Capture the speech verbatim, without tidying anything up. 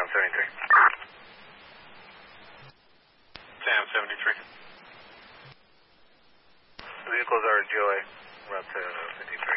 Sam seventy-three. Sam seventy-three. Vehicles are G O A, route to fifty-three.